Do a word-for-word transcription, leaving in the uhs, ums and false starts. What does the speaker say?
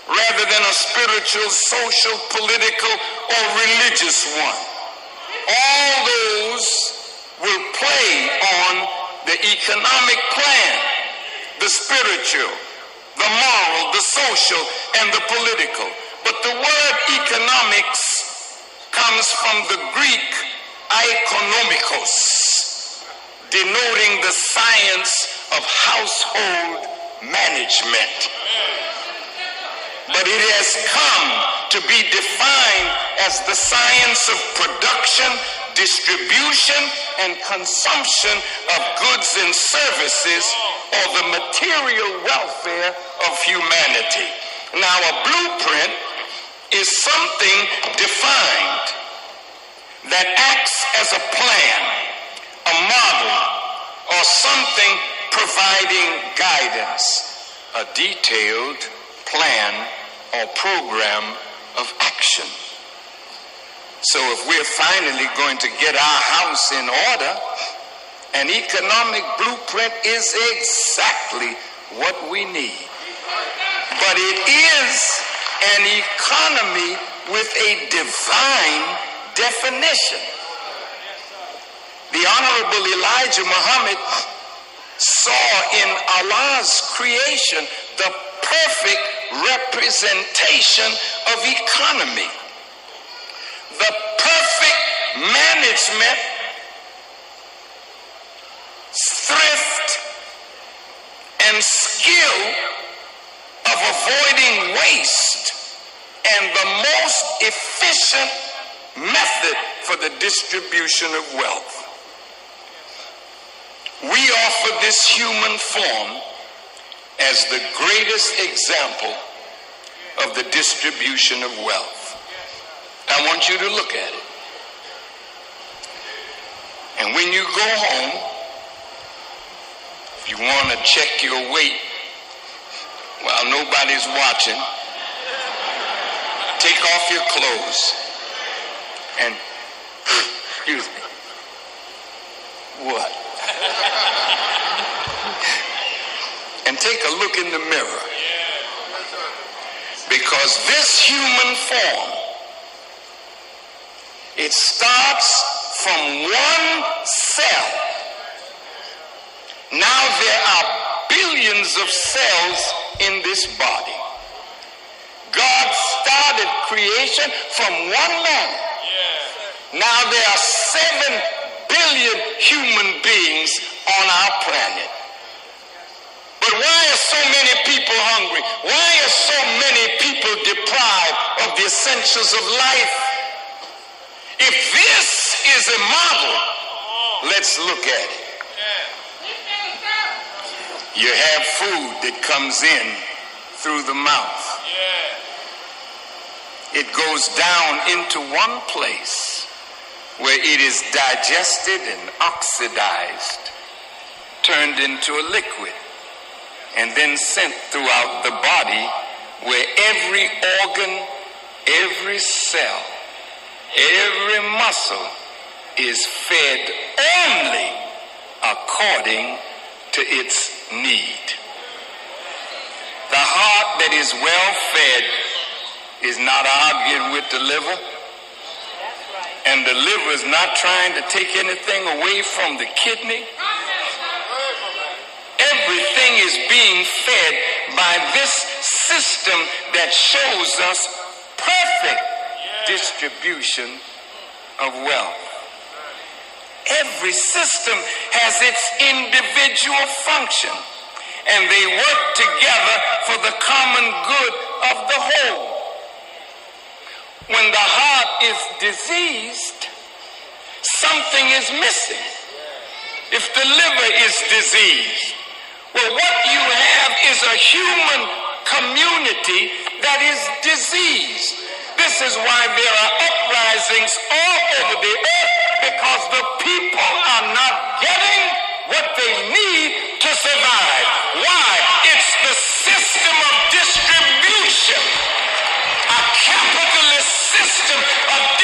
rather than a spiritual, social, political, or religious one. All those will play on the economic plan, the spiritual, the moral, the social, and the political. But the word economics comes from the Greek oikonomikos, denoting the science of household management. But it has come to be defined as the science of production, distribution, and consumption of goods and services, or the material welfare of humanity. Now, a blueprint is something defined that acts as a plan, a model, or something providing guidance, a detailed plan or program of action. So if we're finally going to get our house in order, an economic blueprint is exactly what we need. But it is an economy with a divine definition. The Honorable Elijah Muhammad saw in Allah's creation the perfect representation of economy, the perfect management, thrift, and skill of avoiding waste, and the most efficient method for the distribution of wealth. We offer this human form as the greatest example of the distribution of wealth. I want you to look at it. And when you go home, if you want to check your weight while nobody's watching, take off your clothes and, excuse me, what? And take a look in the mirror. Because this human form, it starts from one cell. Now there are billions of cells in this body. God started creation from one man. Now there are seven billion human beings on our planet. But why are so many people hungry? Why are so many people deprived of the essentials of life? If this is a model, let's look at it. You have food that comes in through the mouth. It goes down into one place where it is digested and oxidized, turned into a liquid, and then sent throughout the body where every organ, every cell, every muscle is fed only according to its need. The heart that is well fed is not arguing with the liver, and the liver is not trying to take anything away from the kidney. Everything is being fed by this system that shows us perfect distribution of wealth. Every system has its individual function, and they work together for the common good of the whole. When the heart is diseased, something is missing. If the liver is diseased, well, what you have is a human community that is diseased. This is why there are uprisings all over the earth, because the people are not getting what they need to survive. Why? It's the system of distribution, a capitalist system of